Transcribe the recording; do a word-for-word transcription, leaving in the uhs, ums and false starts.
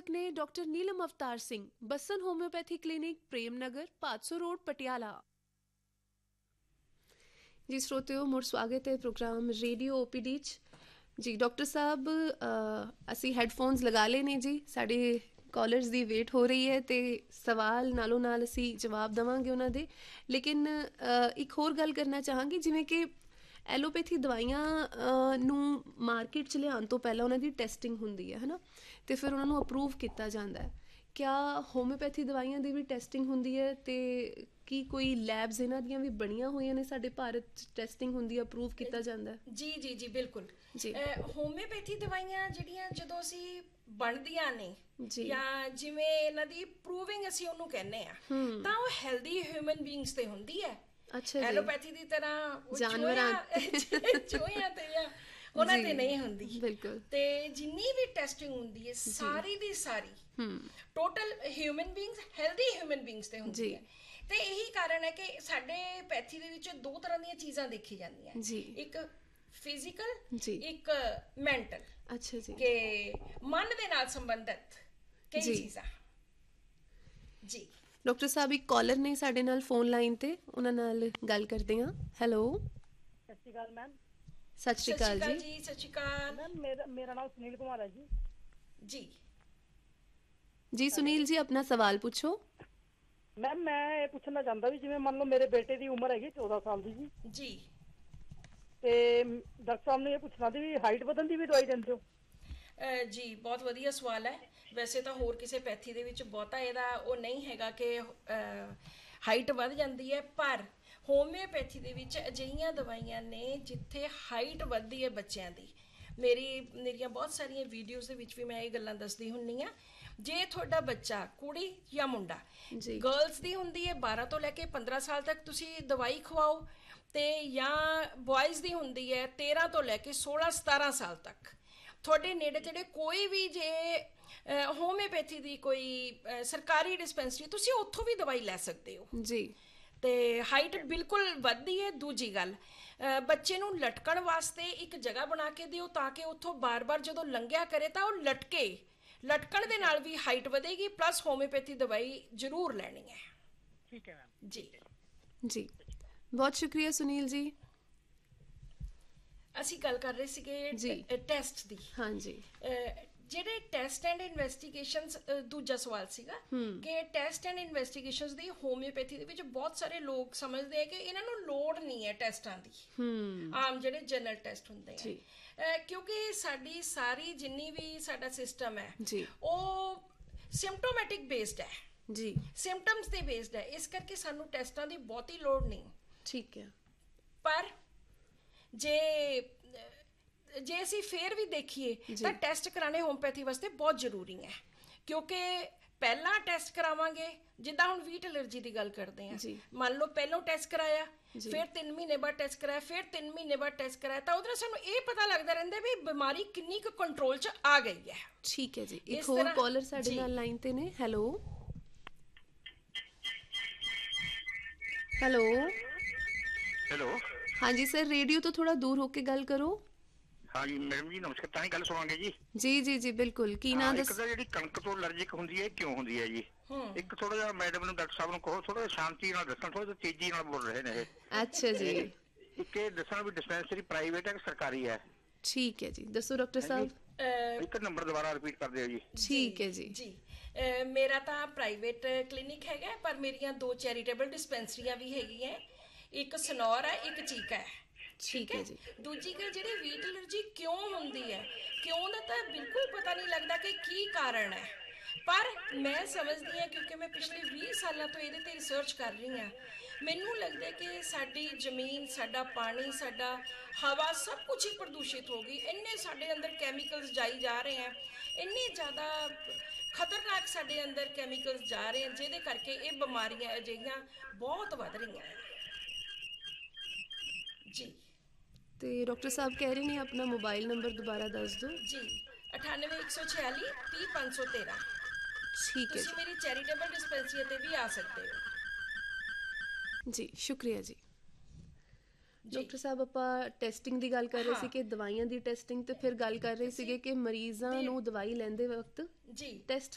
ਨਿਰਦੇਸ਼ਕ ਨੇ doctor Neelam Avtar Singh, ਬੱਸਨ homeopathy clinic, Prem Nagar, ਪਾँच सौ ਰੋਡ, ਪਟਿਆਲਾ। ਜੀ ਸਰੋਤਿਓ, ਮੁੜ ਸਵਾਗਤ ਹੈ ਪ੍ਰੋਗਰਾਮ ਰੇਡੀਓ ਓ ਪੀ ਡੀ 'ਚ। ਜੀ ਡਾਕਟਰ ਸਾਹਿਬ, ਅਸੀਂ ਹੈਡਫੋਨਸ ਲਗਾ ਲਏ ਨੇ ਜੀ, ਸਾਡੇ ਕਾਲਰਸ ਦੀ ਵੇਟ ਹੋ ਰਹੀ ਹੈ ਅਤੇ ਸਵਾਲ ਨਾਲੋਂ ਨਾਲ ਅਸੀਂ ਜਵਾਬ ਦੇਵਾਂਗੇ ਉਹਨਾਂ ਦੇ। ਲੇਕਿਨ ਇੱਕ ਹੋਰ ਗੱਲ ਕਰਨਾ ਚਾਹਾਂਗੀ, ਜਿਵੇਂ ਕਿ ਐਲੋਪੈਥੀ ਦਵਾਈਆਂ ਨੂੰ ਮਾਰਕੀਟ 'ਚ ਲਿਆਉਣ ਤੋਂ ਪਹਿਲਾਂ ਉਹਨਾਂ ਦੀ ਟੈਸਟਿੰਗ ਹੁੰਦੀ ਹੈ ਹੈ ਨਾ, ਅਤੇ ਫਿਰ ਉਹਨਾਂ ਨੂੰ ਅਪਰੂਵ ਕੀਤਾ ਜਾਂਦਾ ਹੈ। ਕਿਆ ਹੋਮਿਓਪੈਥੀ ਦਵਾਈਆਂ ਦੀ ਵੀ ਟੈਸਟਿੰਗ ਹੁੰਦੀ ਹੈ ਅਤੇ ਕੀ ਕੋਈ ਲੈਬਸ ਇਹਨਾਂ ਦੀਆਂ ਵੀ ਬਣੀਆਂ ਹੋਈਆਂ ਨੇ ਸਾਡੇ ਭਾਰਤ 'ਚ, ਟੈਸਟਿੰਗ ਹੁੰਦੀ ਹੈ, ਅਪਰੂਵ ਕੀਤਾ ਜਾਂਦਾ ਹੈ? ਜੀ ਜੀ ਜੀ ਬਿਲਕੁਲ ਜੀ। ਹੋਮਿਓਪੈਥੀ ਦਵਾਈਆਂ ਜਿਹੜੀਆਂ ਜਦੋਂ ਅਸੀਂ ਬਣਦੀਆਂ ਨੇ ਜਾਂ ਜਿਵੇਂ ਇਹਨਾਂ ਦੀ ਪ੍ਰੂਵਿੰਗ ਅਸੀਂ ਉਹਨੂੰ ਕਹਿੰਦੇ ਆ, ਤਾਂ ਉਹ ਹੈਲਦੀ ਹਿਊਮਨ ਬੀਇੰਗਸ ਤੇ ਹੁੰਦੀ ਹੈ। ਅੱਛਾ, ਐਲੋਪੈਥੀ ਦੀ ਤਰ੍ਹਾਂ ਜਾਨਵਰਾਂ ਚੂਹਿਆਂ ਤੇ ਜਾਂ ਉਹਨਾਂ ਤੇ ਨਹੀਂ ਹੁੰਦੀ। ਬਿਲਕੁਲ। ਤੇ ਜਿੰਨੀ ਵੀ ਟੈਸਟਿੰਗ ਹੁੰਦੀ ਹੈ ਸਾਰੀ ਦੀ ਸਾਰੀ total human beings, healthy human beings ਤੇ ਹੁੰਦੀ ਹੈ। ਤੇ ਇਹੀ ਕਾਰਨ ਹੈ ਕਿ ਸਾਡੇ ਪੈਥੀ ਦੇ ਵਿੱਚ ਦੋ ਤਰ੍ਹਾਂ ਦੀਆਂ ਚੀਜ਼ਾਂ ਦੇਖੀ ਜਾਂਦੀਆਂ, ਇੱਕ ਫਿਜ਼ੀਕਲ, ਇੱਕ ਮੈਂਟਲ। ਅੱਛਾ ਜੀ। ਕਿ ਮਨ ਦੇ ਨਾਲ ਸੰਬੰਧਿਤ ਕਈ ਚੀਜ਼ਾਂ। ਜੀ ਡਾਕਟਰ ਸਾਹਿਬ, ਇੱਕ ਕਾਲਰ ਨੇ ਸਾਡੇ ਨਾਲ ਫੋਨ ਲਾਈਨ ਤੇ, ਉਹਨਾਂ ਨਾਲ ਗੱਲ ਕਰਦੇ ਹਾਂ। ਹੈਲੋ, ਸਤਿ ਸ਼੍ਰੀ ਅਕਾਲ ਮੈਮ। ਸਤਿ ਸ਼੍ਰੀ ਅਕਾਲ ਜੀ। ਸਤਿ ਸ਼੍ਰੀ ਅਕਾਲ ਮੈਮ। ਮੇਰਾ ਮੇਰਾ ਨਾਮ ਸੁਨੀਲ ਕੁਮਾਰ ਹੈ ਜੀ। ਜੀ ਜੀ ਸੁਨੀਲ ਜੀ, ਆਪਣਾ ਸਵਾਲ ਪੁੱਛੋ। ਮੈਮ ਮੈਂ ਇਹ ਪੁੱਛਣਾ ਚਾਹੁੰਦਾ ਵੀ ਜਿਵੇਂ ਮੰਨ ਲਓ ਮੇਰੇ ਬੇਟੇ ਦੀ ਉਮਰ ਹੈਗੀ ਚੌਦਾਂ ਸਾਲ ਦੀ ਜੀ ਜੀ ਤੇ ਡਾਕਟਰ ਸਾਹਿਬ ਨੇ ਇਹ ਪੁੱਛਣਾ ਸੀ ਵੀ ਹਾਈਟ ਵਧਣ ਦੀ ਵੀ ਦਵਾਈ ਦਿੰਦੇ ਹੋ? ਜੀ ਬਹੁਤ ਵਧੀਆ ਸਵਾਲ ਹੈ। ਵੈਸੇ ਤਾਂ ਹੋਰ ਕਿਸੇ ਪੈਥੀ ਦੇ ਵਿੱਚ ਬਹੁਤਾ ਇਹਦਾ ਉਹ ਨਹੀਂ ਹੈਗਾ ਕਿ ਹਾਈਟ ਵੱਧ ਜਾਂਦੀ ਹੈ, ਪਰ ਹੋਮਿਓਪੈਥੀ ਦੇ ਵਿੱਚ ਅਜਿਹੀਆਂ ਦਵਾਈਆਂ ਨੇ ਜਿੱਥੇ ਹਾਈਟ ਵੱਧਦੀ ਹੈ ਬੱਚਿਆਂ ਦੀ। ਮੇਰੀ ਮੇਰੀਆਂ ਬਹੁਤ ਸਾਰੀਆਂ ਵੀਡੀਓਜ਼ ਦੇ ਵਿੱਚ ਵੀ ਮੈਂ ਇਹ ਗੱਲਾਂ ਦੱਸਦੀ ਹੁੰਦੀ ਹਾਂ। ਜੇ ਤੁਹਾਡਾ ਬੱਚਾ ਕੁੜੀ ਜਾਂ ਮੁੰਡਾ, ਗਰਲਸ ਦੀ ਹੁੰਦੀ ਹੈ ਬਾਰਾਂ ਤੋਂ ਲੈ ਕੇ ਪੰਦਰਾਂ ਸਾਲ ਤੱਕ ਤੁਸੀਂ ਦਵਾਈ ਖਵਾਓ, ਅਤੇ ਜਾਂ ਬॉयਜ਼ ਦੀ ਹੁੰਦੀ ਹੈ ਤੇਰਾਂ ਤੋਂ ਲੈ ਕੇ ਸੋਲਾਂ ਸਤਾਰਾਂ ਸਾਲ ਤੱਕ। ਤੁਹਾਡੇ ਨੇੜੇ ਤੇੜੇ ਕੋਈ ਵੀ ਜੇ ਹੋਮਿਓਪੈਥੀ ਦੀ ਕੋਈ ਸਰਕਾਰੀ ਡਿਸਪੈਂਸਰੀ, ਤੁਸੀਂ ਉੱਥੋਂ ਵੀ ਦਵਾਈ ਲੈ ਸਕਦੇ ਹੋ ਜੀ। ਅਤੇ ਹਾਈਟ ਬਿਲਕੁਲ ਵੱਧਦੀ ਹੈ। ਦੂਜੀ ਗੱਲ, ਬੱਚੇ ਨੂੰ ਲਟਕਣ ਵਾਸਤੇ ਇੱਕ ਜਗ੍ਹਾ ਬਣਾ ਕੇ ਦਿਓ ਤਾਂ ਕਿ ਉੱਥੋਂ ਬਾਰ ਬਾਰ ਜਦੋਂ ਲੰਘਿਆ ਕਰੇ ਤਾਂ ਉਹ ਲਟਕੇ। ਲਟਕਣ ਦੇ ਨਾਲ ਵੀ ਹਾਈਟ ਵਧੇਗੀ, ਪਲੱਸ ਹੋਮਿਓਪੈਥੀ ਦਵਾਈ ਜ਼ਰੂਰ ਲੈਣੀ ਹੈ। ਠੀਕ ਹੈ ਮੈਮ। ਜੀ ਜੀ ਬਹੁਤ ਸ਼ੁਕਰੀਆ ਸੁਨੀਲ ਜੀ। ਅਸੀਂ ਗੱਲ ਕਰ ਰਹੇ ਸੀਗੇ ਟੈਸਟ ਦੀ। ਹਾਂਜੀ। ਜਿਹੜੇ ਟੈਸਟ ਐਂਡ ਇਨਵੈਸਟੀਗੇਸ਼ਨਸ, ਦੂਜਾ ਸਵਾਲ ਸੀਗਾ ਕਿ test and investigations the homeopathy ਦੇ ਵਿੱਚ ਬਹੁਤ ਸਾਰੇ ਲੋਕ ਸਮਝਦੇ ਆ ਕਿ ਇਹਨਾਂ ਨੂੰ ਲੋੜ ਨਹੀਂ ਹੈ ਟੈਸਟਾਂ ਦੀ, ਆਮ ਜਿਹੜੇ ਜਨਰਲ ਟੈਸਟ ਹੁੰਦੇ ਆ, ਕਿਉਂਕਿ ਸਾਡੀ ਸਾਰੀ ਜਿੰਨੀ ਵੀ ਸਾਡਾ ਸਿਸਟਮ ਹੈ ਉਹ ਸਿੰਪਟੋਮੈਟਿਕ ਬੇਸਡ ਹੈ ਜੀ, ਸਿੰਪਟਮਸ ਤੇ ਬੇਸਡ ਹੈ। ਇਸ ਕਰਕੇ ਸਾਨੂੰ ਟੈਸਟਾਂ ਦੀ ਬਹੁਤੀ ਲੋੜ ਨਹੀਂ। ਠੀਕ ਹੈ। ਪਰ ਜੇ ਜੇ ਅਸੀਂ ਫੇਰ ਵੀ ਦੇਖੀਏ ਤਾਂ ਟੈਸਟ ਕਰਾਉਣੇ ਹੋਮਿਓਪੈਥੀ ਵਾਸਤੇ ਬਹੁਤ ਜ਼ਰੂਰੀ ਹੈ, ਕਿਉਂਕਿ ਪਹਿਲਾਂ ਟੈਸਟ ਕਰਾਵਾਂਗੇ, ਜਿੱਦਾਂ ਹੁਣ ਵੀਟ ਐਲਰਜੀ ਦੀ ਗੱਲ ਕਰਦੇ ਹਾਂ, ਮੰਨ ਲਓ ਪਹਿਲਾਂ ਟੈਸਟ ਕਰਾਇਆ, ਫਿਰ ਤਿੰਨ ਮਹੀਨੇ ਬਾਅਦ ਟੈਸਟ ਕਰਾਇਆ, ਫਿਰ ਤਿੰਨ ਮਹੀਨੇ ਬਾਅਦ ਟੈਸਟ ਕਰਾਇਆ, ਤਾਂ ਉਹਦੇ ਨਾਲ ਸਾਨੂੰ ਇਹ ਪਤਾ ਲੱਗਦਾ ਰਹਿੰਦਾ ਵੀ ਬਿਮਾਰੀ ਕਿੰਨੀ ਕੁ ਕੰਟਰੋਲ 'ਚ ਆ ਗਈ ਹੈ। ਠੀਕ ਹੈ ਜੀ। ਇੱਕ ਹੋਰ ਕਾਲਰ ਸਾਡੇ ਨਾਲ ਲਾਈਨ ਤੇ ਨੇ। Hello hello hello. ਹਾਂਜੀ ਸਰ, ਰੇਡੀਓ ਤੋਂ ਥੋੜਾ ਦੂਰ ਹੋ ਕੇ ਗੱਲ ਕਰੋ। ਹਾਂਜੀ ਮੈਡਮ ਜੀ, ਨਮਸਕਾਰ। ਤਾਂ ਹੀ ਗੱਲ ਸੁਣਾਂਗੇ ਜੀ। ਜੀ ਜੀ ਜੀ ਬਿਲਕੁਲ। ਕੀ ਨਾਮ ਦੱਸ? ਇੱਕ ਤਾਂ ਜਿਹੜੀ ਕਣਕ ਤੋਂ ਅਲਰਜਿਕ ਹੁੰਦੀ ਹੈ, ਕਿਉਂ ਹੁੰਦੀ ਹੈ ਜੀ? ਇੱਕ ਥੋੜਾ ਜਿਹਾ ਮੈਡਮ ਨੂੰ, ਡਾਕਟਰ ਸਾਹਿਬ ਨੂੰ ਕਹੋ ਥੋੜਾ ਜਿਹਾ ਸ਼ਾਂਤੀ ਨਾਲ ਦੱਸਣ, ਥੋੜਾ ਜਿਹਾ ਤੇਜ਼ੀ ਨਾਲ ਬੋਲ ਰਹੇ ਨੇ ਇਹ। ਅੱਛਾ ਜੀ। ਇੱਕ ਇਹ ਦੱਸਣਾ ਵੀ ਡਿਸਪੈਂਸਰੀ ਪ੍ਰਾਈਵੇਟ ਹੈ ਕਿ ਸਰਕਾਰੀ ਹੈ? ਠੀਕ ਹੈ ਜੀ, ਦੱਸੋ ਡਾਕਟਰ ਸਾਹਿਬ। ਇੱਕ ਨੰਬਰ ਦੁਬਾਰਾ ਰਿਪੀਟ ਕਰ ਦਿਓ ਜੀ। ਠੀਕ ਹੈ ਜੀ। ਜੀ ਮੇਰਾ ਤਾਂ ਪ੍ਰਾਈਵੇਟ ਕਲੀਨਿਕ ਹੈਗਾ, ਪਰ ਮੇਰੀਆਂ ਦੋ ਚੈਰੀਟੇਬਲ ਡਿਸਪੈਂਸਰੀਆਂ ਵੀ ਹੈਗੀਆਂ, ਇੱਕ ਸਨੌਰ ਹੈ, ਇੱਕ ਚੀਕਾ ਹੈ। ਠੀਕ ਹੈ ਜੀ। ਦੂਜੀ ਗੱਲ, ਜਿਹੜੀ ਵੀਟ ਐਲਰਜੀ ਕਿਉਂ ਹੁੰਦੀ ਹੈ, ਕਿਉਂ ਦਾ ਤਾਂ ਬਿਲਕੁਲ ਪਤਾ ਨਹੀਂ ਲੱਗਦਾ ਕਿ ਕੀ ਕਾਰਨ ਹੈ, ਪਰ ਮੈਂ ਸਮਝਦੀ ਹਾਂ, ਕਿਉਂਕਿ ਮੈਂ ਪਿਛਲੇ ਵੀਹ ਸਾਲਾਂ ਤੋਂ ਇਹਦੇ 'ਤੇ ਰਿਸਰਚ ਕਰ ਰਹੀ ਹਾਂ, ਮੈਨੂੰ ਲੱਗਦਾ ਕਿ ਸਾਡੀ ਜ਼ਮੀਨ, ਸਾਡਾ ਪਾਣੀ, ਸਾਡਾ ਹਵਾ, ਸਭ ਕੁਛ ਹੀ ਪ੍ਰਦੂਸ਼ਿਤ ਹੋ ਗਈ। ਇੰਨੇ ਸਾਡੇ ਅੰਦਰ ਕੈਮੀਕਲਸ ਜਾਈ ਜਾ ਰਹੇ ਹੈ, ਇੰਨੇ ਜ਼ਿਆਦਾ ਖਤਰਨਾਕ ਸਾਡੇ ਅੰਦਰ ਕੈਮੀਕਲਸ ਜਾ ਰਹੇ ਹਨ, ਜਿਹਦੇ ਕਰਕੇ ਇਹ ਬਿਮਾਰੀਆਂ ਅਜਿਹੀਆਂ ਬਹੁਤ ਵੱਧ ਰਹੀਆਂ ਹੈ ਜੀ। ਤੇ ਡਾਕਟਰ ਸਾਹਿਬ ਕਹਿ ਰਹੇ ਨੇ ਆਪਣਾ ਮੋਬਾਈਲ ਨੰਬਰ ਦੁਬਾਰਾ ਦੱਸ ਦਿਓ ਜੀ। ਅਠਾਨਵੇਂ ਇੱਕ ਸੌ ਛਿਆਲੀ ਤੀਹ ਪੰਜ ਸੌ ਤੇਰਾਂ। ਠੀਕ ਹੈ। ਤੁਸੀਂ ਮੇਰੀ ਚੈਰੀਟੇਬਲ ਡਿਸਪੈਂਸਰੀ ਤੇ ਵੀ ਆ ਸਕਦੇ ਹੋ। ਜੀ ਸ਼ੁਕਰੀਆ ਜੀ। ਡਾਕਟਰ ਸਾਹਿਬ, ਆਪਾਂ ਟੈਸਟਿੰਗ ਦੀ ਗੱਲ ਕਰ ਰਹੇ ਸੀ ਕਿ ਦਵਾਈਆਂ ਦੀ ਟੈਸਟਿੰਗ, ਤੇ ਫਿਰ ਗੱਲ ਕਰ ਰਹੇ ਸੀਗੇ ਕਿ ਮਰੀਜ਼ਾਂ ਨੂੰ ਦਵਾਈ ਲੈਂਦੇ ਵਕਤ ਟੈਸਟ